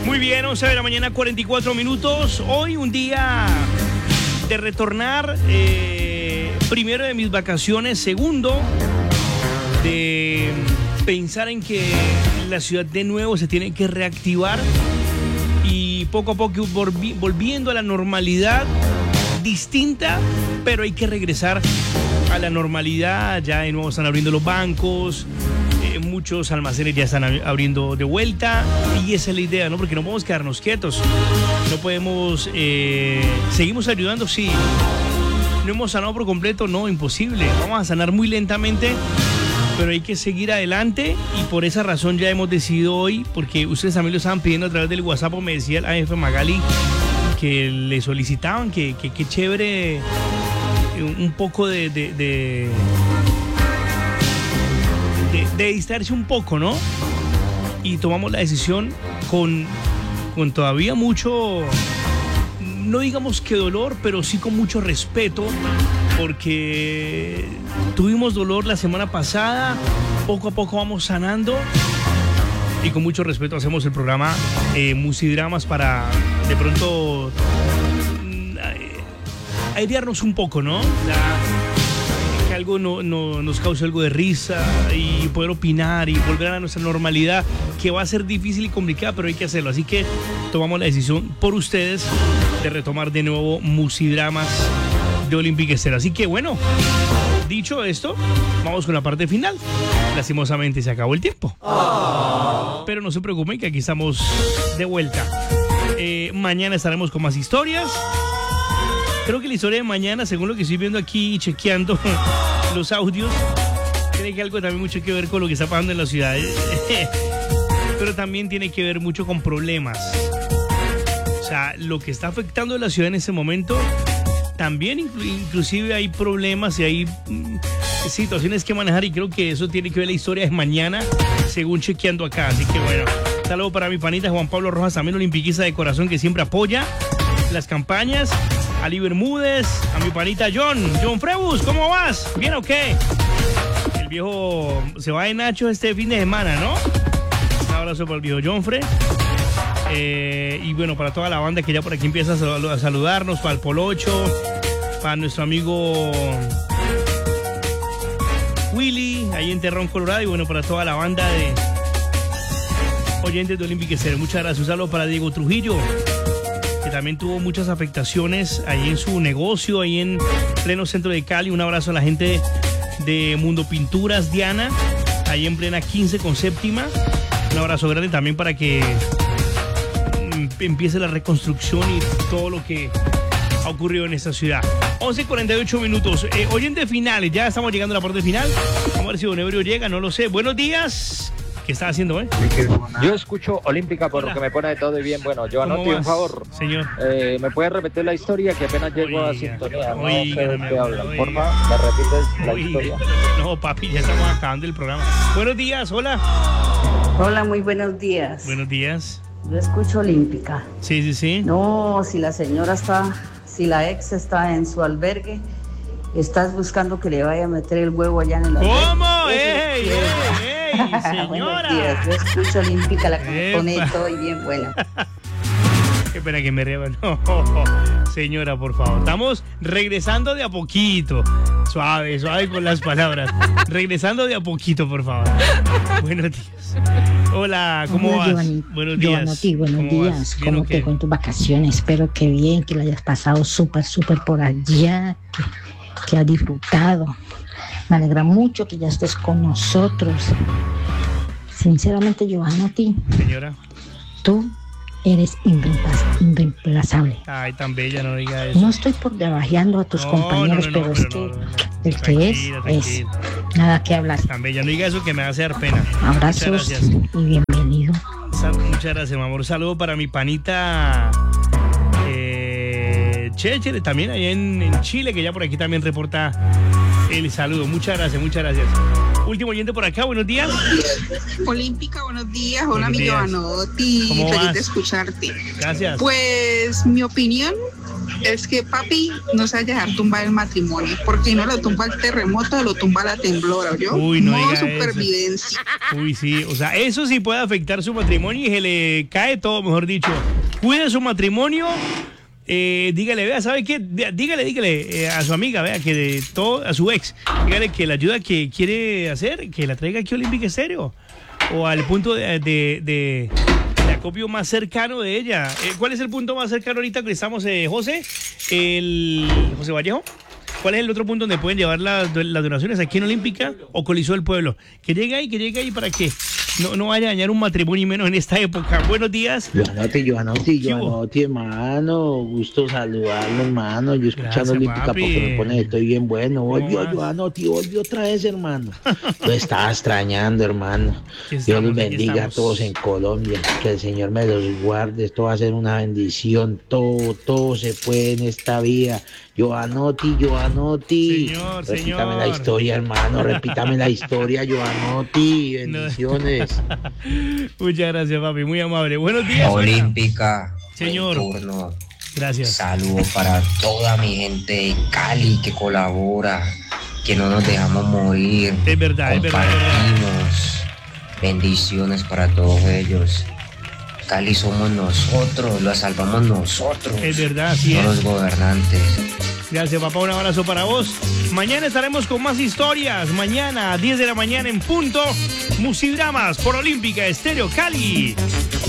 Muy bien, 11 de la mañana, 44 minutos. Hoy un día de retornar, primero de mis vacaciones, segundo de pensar en que la ciudad de nuevo se tiene que reactivar y poco a poco volviendo a la normalidad distinta, pero hay que regresar a la normalidad. Ya de nuevo están abriendo los bancos, muchos almacenes ya están abriendo de vuelta y esa es la idea, ¿no? Porque no podemos quedarnos quietos, no podemos, seguimos ayudando, sí. No hemos sanado por completo, no, imposible. Vamos a sanar muy lentamente, pero hay que seguir adelante y por esa razón ya hemos decidido hoy, porque ustedes también lo estaban pidiendo a través del WhatsApp, o me decía el AF Magali que le solicitaban que chévere un poco de distraerse un poco, ¿no? Y tomamos la decisión con todavía mucho, no digamos que dolor, pero sí con mucho respeto, porque tuvimos dolor la semana pasada, poco a poco vamos sanando y con mucho respeto hacemos el programa Musidramas para de pronto airearnos un poco, ¿no? Que algo nos cause algo de risa y poder opinar y volver a nuestra normalidad, que va a ser difícil y complicada, pero hay que hacerlo. Así que tomamos la decisión por ustedes de retomar de nuevo Musidramas de Olympic Estéreo. Así que bueno, dicho esto, vamos con la parte final. Lastimosamente se acabó el tiempo. Pero no se preocupen que aquí estamos de vuelta. Mañana estaremos con más historias. Creo que la historia de mañana, según lo que estoy viendo aquí y chequeando los audios, tiene que algo también mucho que ver con lo que está pasando en la ciudad. Pero también tiene que ver mucho con problemas. O sea, lo que está afectando a la ciudad en ese momento, también inclusive hay problemas y hay situaciones que manejar, y creo que eso tiene que ver la historia de mañana, según chequeando acá. Así que bueno, saludo para mi panita Juan Pablo Rojas, también olimpiquista de corazón que siempre apoya las campañas. Ali Bermúdez, a mi panita John Frebus, ¿cómo vas? ¿Bien o qué? El viejo se va de Nacho este fin de semana, ¿no? Un abrazo para el viejo John Fre. Y bueno, para toda la banda que ya por aquí empieza a saludarnos, para el Polocho, para nuestro amigo Willy, ahí en Terrón, Colorado, y bueno, para toda la banda de oyentes de Olympic Estéreo. Muchas gracias. Un saludo para Diego Trujillo, que también tuvo muchas afectaciones ahí en su negocio, ahí en pleno centro de Cali. Un abrazo a la gente de Mundo Pinturas, Diana, ahí en plena 15 con séptima. Un abrazo grande también para que empiece la reconstrucción y todo lo que ha ocurrido en esta ciudad. 11:48 minutos. Oyentes finales, ya estamos llegando a la parte final. Vamos a ver si Don Ebrio llega, no lo sé. Buenos días. ¿Qué está haciendo, Yo escucho Olímpica por lo que me pone de todo y bien. Bueno, yo anoté un favor. Señor. ¿Me puedes repetir la historia? Que apenas llego a sintonía. No sé de qué hablan. Porfa, ¿me repites la historia? No, papi, ya estamos acabando el programa. Buenos días, hola. Hola, muy buenos días. Buenos días. Yo escucho Olímpica. Sí. No, si la señora está, si la ex está en su albergue, estás buscando que le vaya a meter el huevo allá en el albergue. ¿Cómo? ¡Ey, señora! Buenos días, yo escucho Olímpica, la que me pone todo y bien buena. Qué pena que me rieva. No, señora, por favor. Estamos regresando de a poquito. Suave con las palabras. Regresando de a poquito, por favor. Buenos días. Hola, ¿cómo vas? Buenos días. Buenos días. ¿Cómo te fue en tus vacaciones? Espero que bien, que lo hayas pasado súper por allá, que has disfrutado. Me alegra mucho que ya estés con nosotros. Sinceramente, Giovanotti, señora, tú eres irreemplazable. Ay, tan bella, no diga eso. No estoy por debajeando a tus compañeros, pero es que el que es, nada que hablar. Tan bella, no diga eso que me va a hacer pena. Abrazos y bienvenido. Muchas gracias, mi amor. Un saludo para mi panita Cheche, también allá en Chile, que ya por aquí también reporta el saludo. Muchas gracias. Último oyente por acá, buenos días. Olímpica, buenos días. Hola, mi Giovanotti. Feliz de escucharte. Gracias. Pues mi opinión es que papi no se vaya a dejar tumbar el matrimonio, porque no lo tumba el terremoto, lo tumba la temblora, ¿yo? Uy, no modo diga supervivencia. Eso. Uy, sí, o sea, eso sí puede afectar su matrimonio y se le cae todo, mejor dicho. Cuide su matrimonio. Dígale, vea, ¿sabe qué? Dígale a su amiga, vea, que de todo, a su ex, dígale que la ayuda que quiere hacer, que la traiga aquí a Olímpica Estéreo o al punto de acopio más cercano de ella. ¿Cuál es el punto más cercano ahorita que estamos, José? José Vallejo. ¿Cuál es el otro punto donde pueden llevar las donaciones? ¿Aquí en Olímpica o Coliseo del Pueblo? Que llegue ahí para que no vaya a dañar un matrimonio y menos en esta época. Buenos días. Joanotti, hermano. Gusto saludarlo, hermano. Yo escuchando Olímpica porque me pone, estoy bien bueno. Volvió Joanotti, volvió otra vez, hermano. Lo estaba extrañando, hermano. Dios los bendiga a todos en Colombia. Que el Señor me los guarde. Esto va a ser una bendición. Todo se puede en esta vida. Joanotti. Repítame la historia, hermano. Repítame la historia, Joanotti. Bendiciones. Muchas gracias, papi. Muy amable. Buenos días. Olímpica. Señor. Turno. Gracias. Saludos para toda mi gente de Cali que colabora, que no nos dejamos morir. Es verdad, compartimos. Bendiciones para todos ellos. Cali somos nosotros, lo salvamos nosotros. Es verdad, sí. No los gobernantes. Gracias, papá. Un abrazo para vos. Mañana estaremos con más historias. Mañana a 10 de la mañana en punto. Musidramas por Olímpica Estéreo Cali.